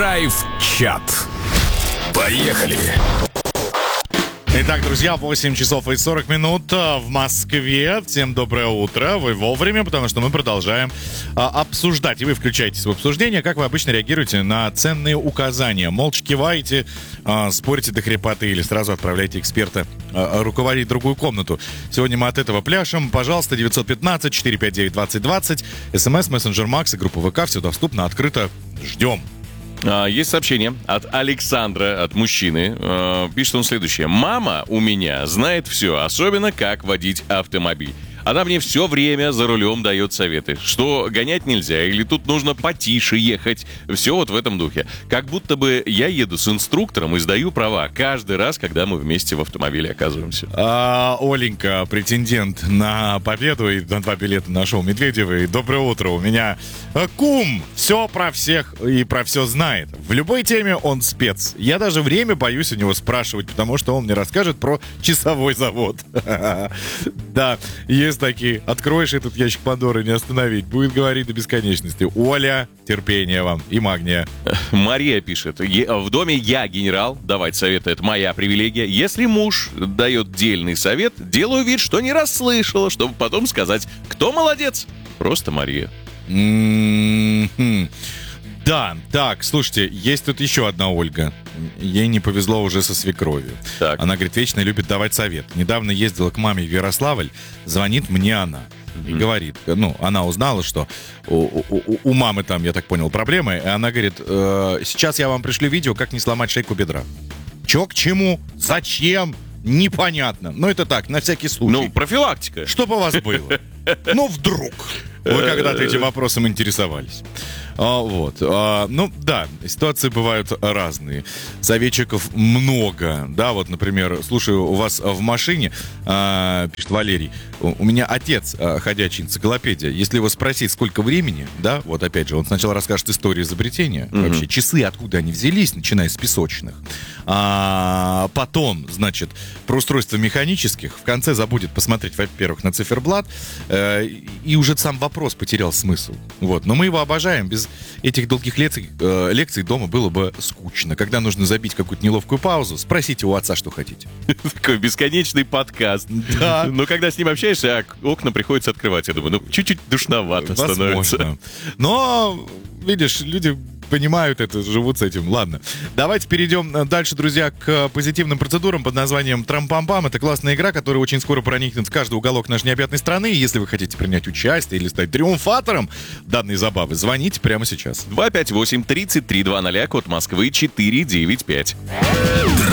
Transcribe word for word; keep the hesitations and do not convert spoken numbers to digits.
Драйв-чат. Поехали! Итак, друзья, восемь часов и сорок минут в Москве. Всем доброе утро. Вы вовремя, потому что мы продолжаем а, обсуждать. И вы включаетесь в обсуждение. Как вы обычно реагируете на ценные указания? Молча киваете, а, спорите до хрипоты или сразу отправляете эксперта а, руководить другую комнату. Сегодня мы от этого пляшем. Пожалуйста, девятьсот пятнадцать четыреста пятьдесят девять двадцать двадцать. СМС, мессенджер Макс и группа ВК. Все доступно, открыто. Ждем. Есть сообщение от Александра, от мужчины. Пишет он следующее. «Мама у меня знает все, особенно как водить автомобиль. Она мне все время за рулем дает советы, что гонять нельзя или тут нужно потише ехать. Все вот в этом духе. Как будто бы я еду с инструктором и сдаю права каждый раз, когда мы вместе в автомобиле оказываемся». А, Оленька, претендент на победу и на два билета на шоу Медведевой. Доброе утро. У меня кум все про всех и про все знает. В любой теме он спец. Я даже время боюсь у него спрашивать, потому что он мне расскажет про часовой завод. Да, есть такие. Откроешь этот ящик Пандоры, не остановить. Будет говорить до бесконечности. Оля, терпения вам и магния. Мария пишет. В доме я генерал. Давать советы — это моя привилегия. Если муж дает дельный совет, делаю вид, что не расслышала, чтобы потом сказать, кто молодец. Просто Мария. Mm-hmm. Да, так, слушайте, есть тут еще одна Ольга. Ей не повезло уже со свекровью. Так. Она, говорит, вечно любит давать совет. Недавно ездила к маме в Ярославль, звонит мне она и mm-hmm. говорит, ну, она узнала, что у, у, у мамы там, я так понял, проблемы, и она говорит, э, сейчас я вам пришлю видео, как не сломать шейку бедра. Че, к чему? Зачем? Непонятно. Но это так, на всякий случай. Ну, профилактика. Чтобы у вас было. Ну, вдруг вы когда-то этим вопросом интересовались. А, вот. А, ну, да, ситуации бывают разные. Советчиков много. Да, вот, например, слушаю, у вас в машине, а, пишет Валерий, у, у меня отец а, ходячий энциклопедия. Если его спросить, сколько времени, да, вот опять же, он сначала расскажет историю изобретения, mm-hmm. вообще часы, откуда они взялись, начиная с песочных. А, потом, значит, про устройства механических. В конце забудет посмотреть, во-первых, на циферблат, э, и уже сам вопрос потерял смысл. Вот. Но мы его обожаем. Без этих долгих лекций, э, лекций дома было бы скучно. Когда нужно забить какую-то неловкую паузу, спросите у отца, что хотите. Такой бесконечный подкаст. Да. Но когда с ним общаешься, окна приходится открывать. Я думаю, ну, чуть-чуть душновато Возможно. становится. Но, видишь, люди понимают это, живут с этим. Ладно. Давайте перейдем дальше, друзья, к позитивным процедурам под названием Трам-пам-пам. Это классная игра, которая очень скоро проникнет в каждый уголок нашей необъятной страны. И если вы хотите принять участие или стать триумфатором данной забавы, звоните прямо сейчас. два пять восемь тридцать три двадцать, код Москвы четыре девять пять.